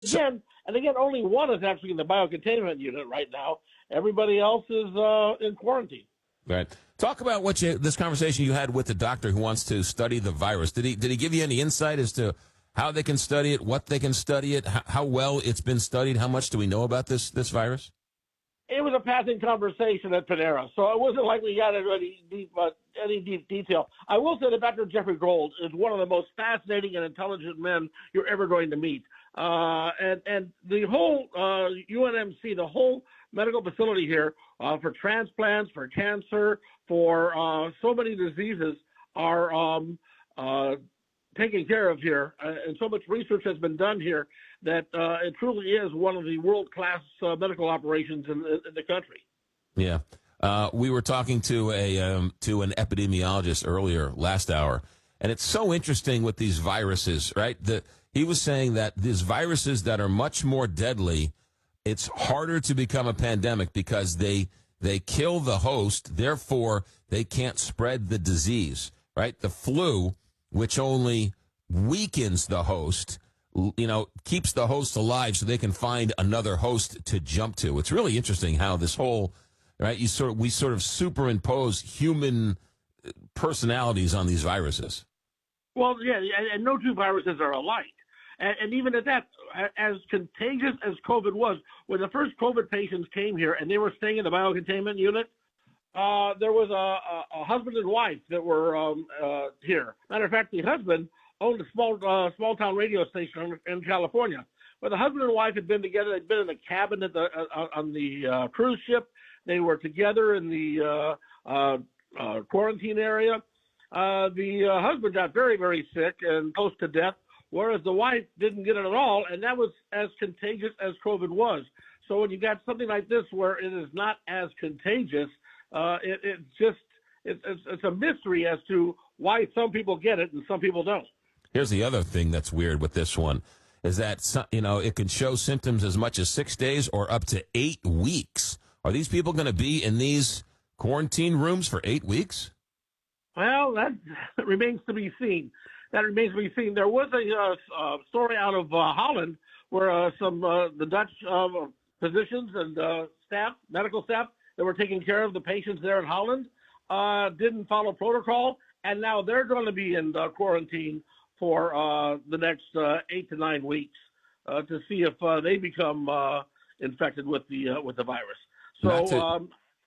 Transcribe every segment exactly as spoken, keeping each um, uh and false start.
Again, and again, only one is actually in the biocontainment unit right now. Everybody else is uh, in quarantine. Right. Talk about what you, this conversation you had with the doctor who wants to study the virus. Did he did he give you any insight as to how they can study it, what they can study it, how, how well it's been studied? How much do we know about this this virus? It was a passing conversation at Panera, so it wasn't like we got into any deep, uh, any deep detail. I will say that Doctor Jeffrey Gold is one of the most fascinating and intelligent men you're ever going to meet. Uh, and, and the whole uh, U N M C, the whole medical facility here uh, for transplants, for cancer, for uh, so many diseases are um, uh, taken care of here. Uh, and so much research has been done here that uh, it truly is one of the world-class uh, medical operations in, in the country. Yeah. Uh, we were talking to a um, to an epidemiologist earlier last hour, and it's so interesting with these viruses, right? The, he was saying that these viruses that are much more deadly, it's harder to become a pandemic because they they kill the host, therefore they can't spread the disease, right? The flu, which only weakens the host, you know, keeps the host alive so they can find another host to jump to. It's really interesting how this whole, right, you sort of, we sort of superimpose human personalities on these viruses. Well, yeah, and, and no two viruses are alike. And, and even at that, as contagious as COVID was, when the first COVID patients came here and they were staying in the biocontainment unit, uh, there was a, a, a husband and wife that were um, uh, here. Matter of fact, the husband owned a small uh, small town radio station in California. But the husband and wife had been together. They'd been in a cabin at the uh, on the uh, cruise ship. They were together in the uh, uh, uh, quarantine area. Uh, the uh, husband got very, very sick and close to death, whereas the wife didn't get it at all, and that was as contagious as COVID was. So when you got something like this where it is not as contagious, uh, it, it's just it, it's, it's a mystery as to why some people get it and some people don't. Here's the other thing that's weird with this one, is that, you know, it can show symptoms as much as six days or up to eight weeks. Are these people going to be in these quarantine rooms for eight weeks? Well, that remains to be seen. That remains to be seen. There was a uh, uh, story out of uh, Holland where uh, some uh, the Dutch uh, physicians and uh, staff, medical staff that were taking care of the patients there in Holland uh, didn't follow protocol, and now they're going to be in uh, quarantine for uh, the next uh, eight to nine weeks uh, to see if uh, they become uh, infected with the uh, with the virus. So, not to, um,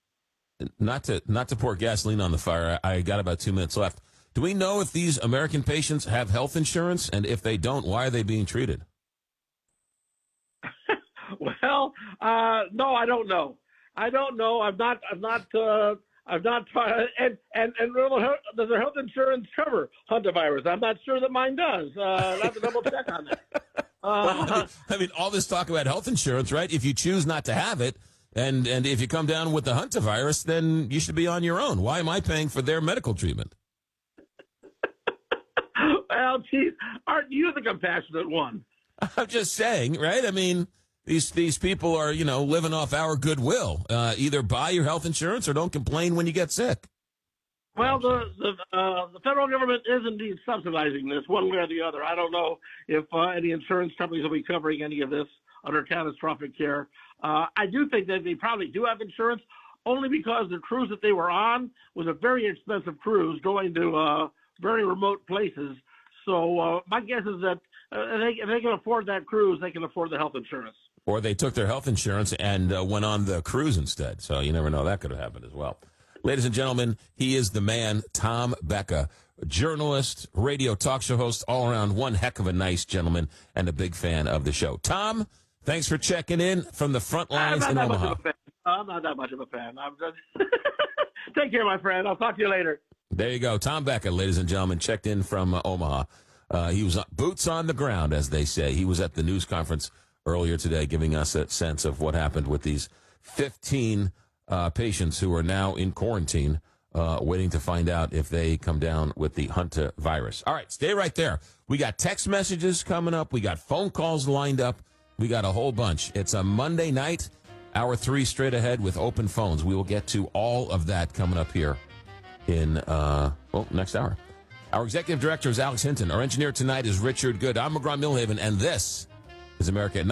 not to not to pour gasoline on the fire. I got about two minutes left. Do we know if these American patients have health insurance, and if they don't, why are they being treated? Well, uh, no, I don't know. I don't know. I'm not. I'm not. Uh, I'm not trying. And and and does their health insurance cover hantavirus? I'm not sure that mine does. Uh, I have to double check on that. Uh, well, I mean, all this talk about health insurance, right? If you choose not to have it, and and if you come down with the hantavirus, then you should be on your own. Why am I paying for their medical treatment? Well, geez, aren't you the compassionate one? I'm just saying, right? I mean, these these people are, you know, living off our goodwill. Uh, either buy your health insurance or don't complain when you get sick. Well, the the, uh, the federal government is indeed subsidizing this one way or the other. I don't know if uh, any insurance companies will be covering any of this under catastrophic care. Uh, I do think that they probably do have insurance, only because the cruise that they were on was a very expensive cruise going to uh, very remote places. So uh, my guess is that uh, if, they, if they can afford that cruise, they can afford the health insurance. Or they took their health insurance and uh, went on the cruise instead. So you never know. That could have happened as well. Ladies and gentlemen, he is the man, Tom Becka, journalist, radio talk show host, all around one heck of a nice gentleman and a big fan of the show. Tom, thanks for checking in from the front lines in Omaha. I'm not that much of a fan. I'm just Take care, my friend. I'll talk to you later. There you go. Tom Becka, ladies and gentlemen, checked in from uh, Omaha. Uh, he was uh, boots on the ground, as they say. He was at the news conference earlier today giving us a sense of what happened with these fifteen uh, patients who are now in quarantine, uh, waiting to find out if they come down with the Hunter virus. All right, stay right there. We got text messages coming up. We got phone calls lined up. We got a whole bunch. It's a Monday night, hour three straight ahead with open phones. We will get to all of that coming up here in, uh, well, next hour. Our executive director is Alex Hinton. Our engineer tonight is Richard Good. I'm McGraw Milhaven, and this is is America at